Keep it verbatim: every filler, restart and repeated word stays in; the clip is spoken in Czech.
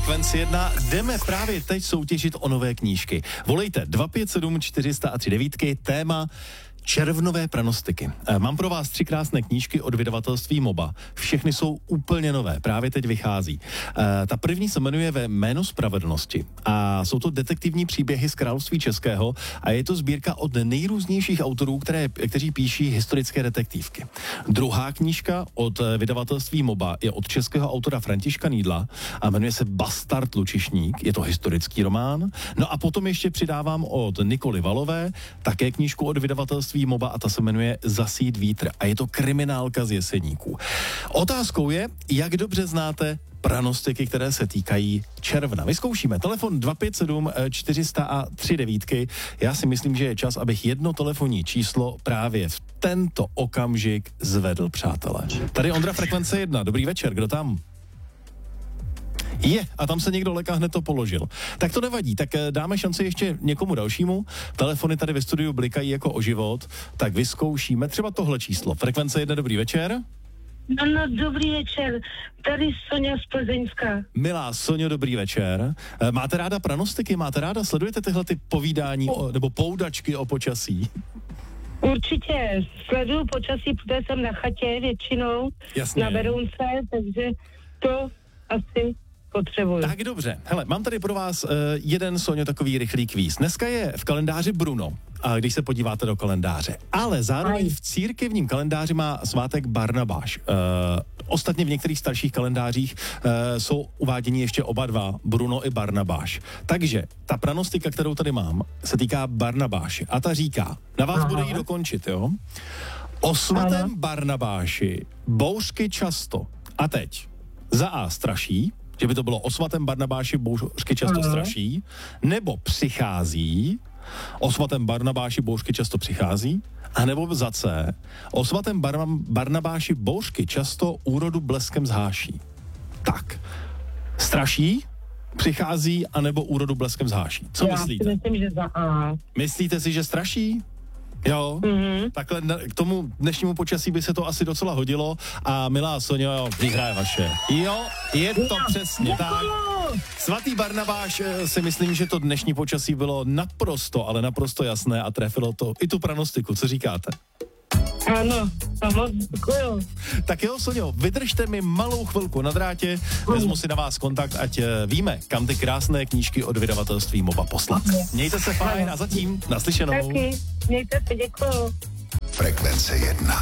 Frekvenci jedna. Jdeme právě teď soutěžit o nové knížky. Volejte dva pět sedm čtyři nula nula tři devět, téma červnové pranostiky. Mám pro vás tři krásné knížky od vydavatelství Moba. Všechny jsou úplně nové, právě teď vychází. Ta první se jmenuje Ve jménu spravedlnosti a jsou to detektivní příběhy z království českého a je to sbírka od nejrůznějších autorů, které, kteří píší historické detektivky. Druhá knížka od vydavatelství Moba je od českého autora Františka Nýdla a jmenuje se Bastard Lučišník, je to historický román. No a potom ještě přidávám od Nikoly Valové také knížku od vydavatelství Moba a ta se jmenuje Zasít vítr a je to kriminálka z Jeseníků. Otázkou je, jak dobře znáte pranostiky, které se týkají června. Vyzkoušíme. Telefon dva pět sedm čtyři nula nula tři devět. Já si myslím, že je čas, abych jedno telefonní číslo právě v tento okamžik zvedl, přátelé. Tady Ondra, Frekvence jedna. Dobrý večer, kdo tam? Je, a tam se někdo leka hned to položil. Tak to nevadí, tak dáme šanci ještě někomu dalšímu. Telefony tady ve studiu blikají jako o život, tak vyzkoušíme třeba tohle číslo. Frekvence jedna, dobrý večer. No, no, dobrý večer. Tady Soňa z Plzeňska. Milá Soňo, dobrý večer. Máte ráda pranostiky, máte ráda, sledujete tyhle ty povídání o, nebo poudačky o počasí? Určitě, sleduju počasí, protože jsem na chatě většinou. Jasně. Na Berounce, takže to asi potřebuju. Tak dobře. Hele, mám tady pro vás uh, jeden, Soňo, takový rychlý kvíz. Dneska je v kalendáři Bruno, a když se podíváte do kalendáře. Ale zároveň v církevním kalendáři má svátek Barnabáš. Uh, ostatně v některých starších kalendářích uh, jsou uváděni ještě oba dva, Bruno i Barnabáš. Takže ta pranostika, kterou tady mám, se týká Barnabáše. A ta říká, na vás Aha. bude jí dokončit, jo? O svatém Aha. Barnabáši bouřky často. A teď. Za A straší, že by to bylo o svatém Barnabáši bouřky často Aha. straší, nebo přichází, o svatém Barnabáši bouřky často přichází, a nebo za C, o svatém Bar- Barnabáši bouřky často úrodu bleskem zháší. Tak, straší, přichází, anebo úrodu bleskem zháší. Co Já myslíte? Já si myslím, že za A. Myslíte si, že straší? Jo, mm-hmm. Takhle k tomu dnešnímu počasí by se to asi docela hodilo a milá Soňo, jo, vyhraje vaše. Jo, je to přesně tak. Svatý Barnabáš, si myslím, že to dnešní počasí bylo naprosto, ale naprosto jasné a trefilo to i tu pranostiku. Co říkáte? Ano, ano, děkuju. Tak jo, Soňo, vydržte mi malou chvilku na drátě, vezmu si na vás kontakt, ať víme, kam ty krásné knížky od vydavatelství Moba poslat. Mějte se fajn a zatím naslyšenou. Taky, mějte se, děkuju. Frekvence jedna.